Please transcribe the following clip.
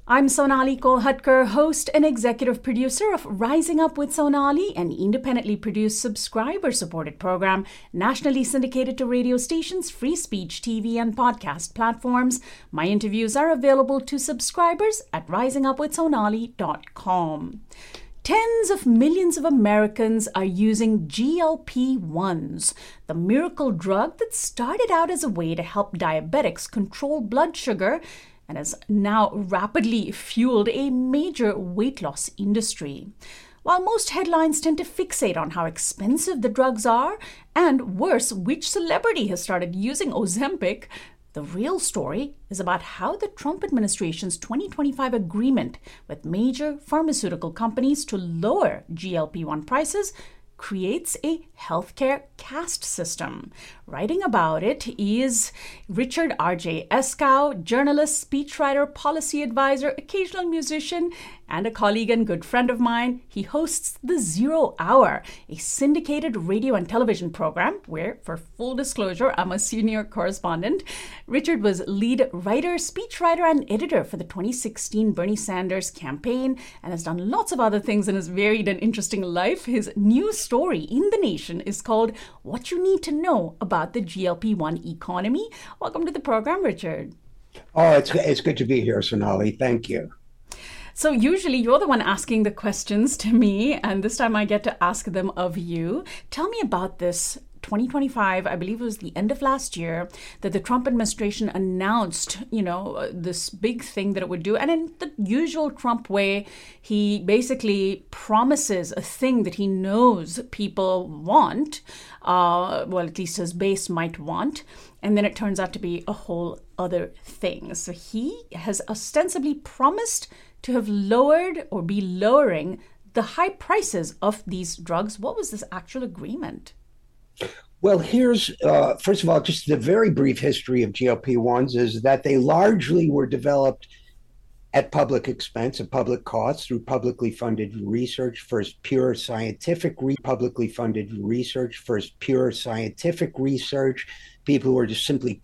I'm Sonali Kolhatkar, host and executive producer of Rising Up with Sonali, an independently produced subscriber-supported program nationally syndicated to radio stations, free speech TV, and podcast platforms. My interviews are available to subscribers at risingupwithsonali.com. Tens of millions of Americans are using GLP-1s, the miracle drug that started out as a way to help diabetics control blood sugar and has now rapidly fueled a major weight loss industry. While most headlines tend to fixate on how expensive the drugs are, and worse, which celebrity has started using Ozempic, the real story is about how the Trump administration's 2025 agreement with major pharmaceutical companies to lower GLP-1 prices creates a healthcare caste system. Writing about it is Richard R.J. Eskow, journalist, speechwriter, policy advisor, occasional musician, and a colleague and good friend of mine. He hosts The Zero Hour, a syndicated radio and television program where, for full disclosure, I'm a senior correspondent. Richard was lead writer, speechwriter, and editor for the 2016 Bernie Sanders campaign and has done lots of other things in his varied and interesting life. His new story in The Nation is called What You Need to Know About the GLP-1 Economy. Welcome to the program, Richard. Oh, it's good to be here, Sonali. Thank you. So usually you're the one asking the questions to me, and this time I get to ask them of you. Tell me about this 2025, I believe it was the end of last year, that the Trump administration announced, this big thing that it would do. And in the usual Trump way, he basically promises a thing that he knows people want, at least his base might want. And then it turns out to be a whole other thing. So he has ostensibly promised to have lowered or be lowering the high prices of these drugs. What was this actual agreement? Well, here's, first of all, just the very brief history of GLP-1s is that they largely were developed at public expense, at public costs, through publicly funded research, first pure scientific research, people who are just simply